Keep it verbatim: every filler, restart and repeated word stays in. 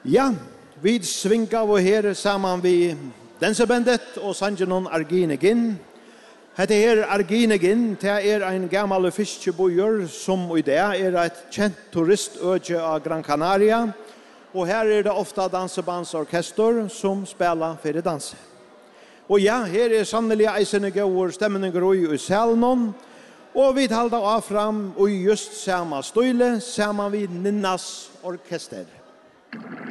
Ja, vi svinga og her saman vi Dansebandet og Sanjanon Arginegin. Hette her Arginegin, det er en gammal fiskebojur som i det er et kjent turistøje av Gran Canaria. Og her er det ofta dansebandsorkester som spelar for danse. Og ja, her er sannelig eisene gauur stemninger i salen. Og vi talda av fram og just sama støyle, saman vi Ninnas orkester.